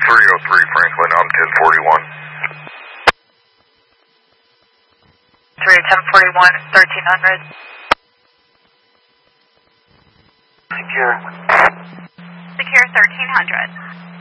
303 Franklin, I'm 1041. 1041, 1300. Secure. Secure 1300.